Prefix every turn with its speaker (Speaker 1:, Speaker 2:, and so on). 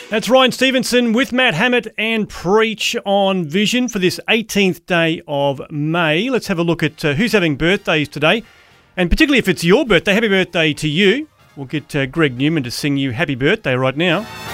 Speaker 1: That's Ryan Stevenson with Matt Hammett and Preach on Vision for this 18th day of May. Let's have a look at who's having birthdays today. And particularly if it's your birthday, happy birthday to you. We'll get Greg Newman to sing you happy birthday right now.